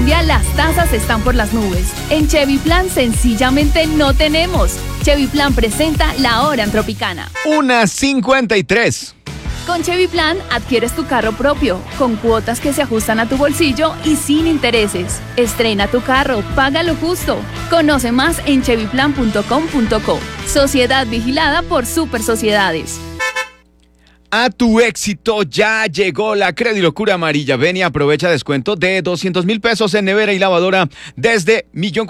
Colombia las tasas están por las nubes. En Chevy Plan sencillamente no tenemos. Chevy Plan presenta La Hora en Tropicana. 1:53. Con Chevy Plan adquieres tu carro propio, con cuotas que se ajustan a tu bolsillo y sin intereses. Estrena tu carro, págalo justo. Conoce más en chevyplan.com.co. Sociedad vigilada por Super Sociedades. A tu éxito ya llegó la Credilocura amarilla. Ven y aprovecha descuento de 200,000 pesos en nevera y lavadora desde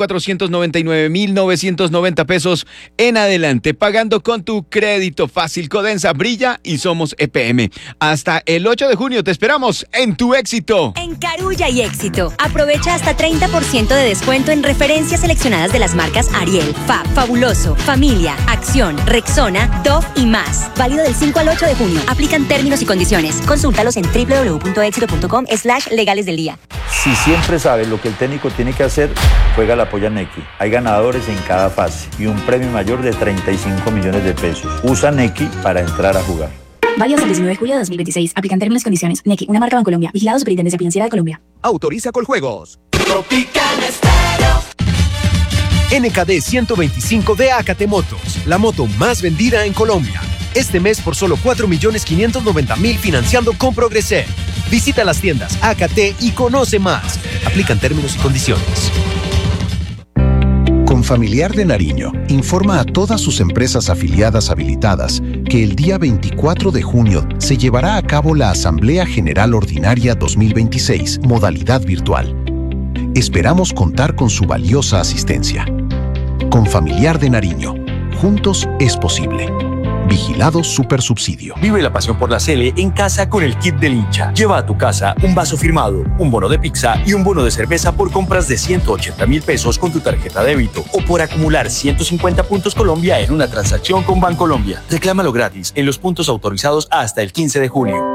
1,499,990 pesos en adelante, pagando con tu crédito fácil. Codensa, brilla y somos EPM. Hasta el 8 de junio te esperamos en tu éxito. En Carulla y Éxito, aprovecha hasta 30% de descuento en referencias seleccionadas de las marcas Ariel, Fab, Fabuloso, Familia, Acción, Rexona, Dove y más. Válido del 5 al 8 de junio. Aplican términos y condiciones. Consúltalos en www.exito.com/legales del día. Si siempre sabes lo que el técnico tiene que hacer, juega la polla Nequi. Hay ganadores en cada fase y un premio mayor de 35 millones de pesos. Usa Nequi para entrar a jugar. Válido hasta el 19 de julio de 2026. Aplican términos y condiciones. Nequi, una marca Bancolombia. Vigilado Superintendencia Financiera de Colombia. Autoriza Coljuegos. Tropicana Estéreo. NKD 125 de Acate Motos, la moto más vendida en Colombia. Este mes por solo 4.590.000 financiando con Progreser. Visita las tiendas AKT y conoce más. Aplican términos y condiciones. Confamiliar de Nariño informa a todas sus empresas afiliadas habilitadas que el día 24 de junio se llevará a cabo la Asamblea General Ordinaria 2026, modalidad virtual. Esperamos contar con su valiosa asistencia. Confamiliar de Nariño. Juntos es posible. Vigilado Supersubsidio. Vive la pasión por la Sele en casa con el kit del hincha. Lleva a tu casa un vaso firmado, un bono de pizza y un bono de cerveza por compras de 180,000 pesos con tu tarjeta débito o por acumular 150 puntos Colombia en una transacción con Bancolombia. Reclámalo gratis en los puntos autorizados hasta el 15 de junio.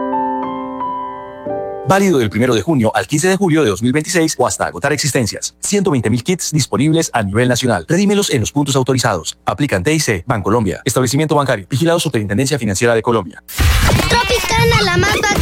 Válido del 1 de junio al 15 de julio de 2026 o hasta agotar existencias. 120,000 kits disponibles a nivel nacional. Redímelos en los puntos autorizados. Aplican TIC, Bancolombia. Establecimiento bancario. Vigilado Superintendencia Financiera de Colombia. Tropicana, la más